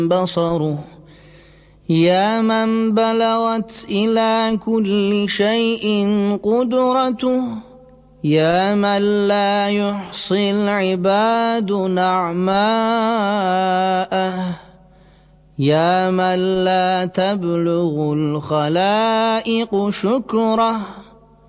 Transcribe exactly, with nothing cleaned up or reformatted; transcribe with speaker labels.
Speaker 1: بصره، يا من بلغت إلى كل شيء قدرته، يا من لا يحصي العباد نعماءه، يا من لا تبلغ الخلائق شكره.